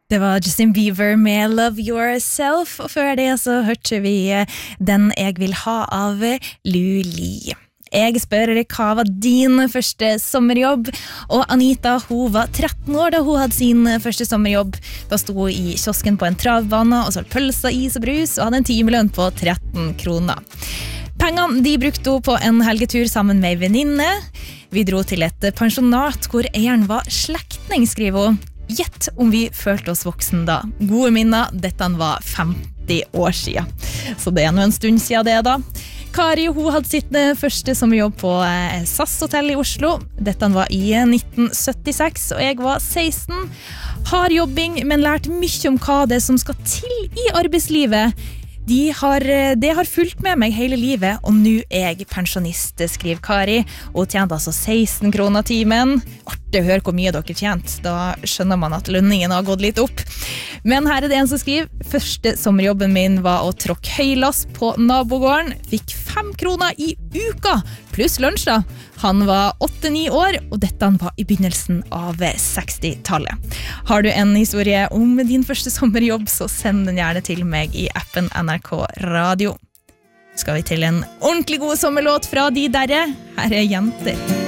Det var Justin Bieber med Love Yourself, og før det så hørte vi Den jeg vil ha av Luli. Jeg spør hva var din første sommerjobb, og Anita, hun var 13 år da hun hadde sin første sommerjobb. Da stod hun i kiosken på en travbane og solgte pølser, is og brus, og hadde en timelønn på 13 kroner. Pengene de brukte hun på en helgetur sammen med en venninne. Vi dro til et pensjonat hvor eieren var slektning, skriver hun. Gjett om vi følte oss voksen da. Gode minner, dette var 50 år siden. Så det nå en stund siden det da. Kari, hun hadde sitt første sommerjobb på SAS Hotel i Oslo. Dette var i 1976, og jeg var 16. Hard jobbing, men lært mye om hva det som skal til i arbeidslivet. Det har fulgt med meg hele livet, og nå er jeg pensjonist, skriver Kari, og tjente altså 16 kroner timen. Artig å høre hvor mye dere tjent, da skjønner man at lønningen har gått litt opp. Men her er det en som skriver, første sommerjobben min var å tråkke høylass på nabogården, fikk 5 kroner i uka, pluss lunsj da. Han var 8-9 år, og dette var i begynnelsen av 60-tallet. Har du en historie om din første sommerjobb, så send den gjerne til meg i appen NRK Radio. Skal vi til en ordentlig god sommerlåt fra de derre? Her er Jenter.